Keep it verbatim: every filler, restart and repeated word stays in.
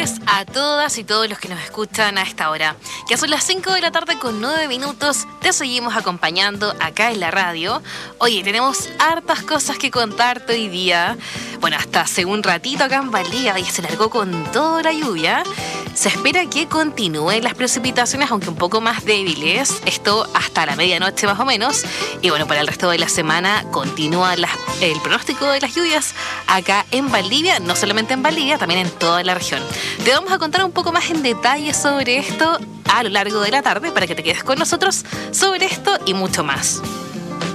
tardes a todas y todos los que nos escuchan a esta hora. Ya son las cinco de la tarde con nueve minutos. Te seguimos acompañando acá en la radio. Oye, tenemos hartas cosas que contarte hoy día. Bueno, hasta hace un ratito acá en Valdivia ya se largó con toda la lluvia. Se espera que continúen las precipitaciones, aunque un poco más débiles. Esto hasta la medianoche más o menos. Y bueno, para el resto de la semana continúa la, el pronóstico de las lluvias acá en Valdivia. No solamente en Valdivia, también en toda la región. Te vamos a contar un poco más en detalle sobre esto a lo largo de la tarde para que te quedes con nosotros sobre esto y mucho más.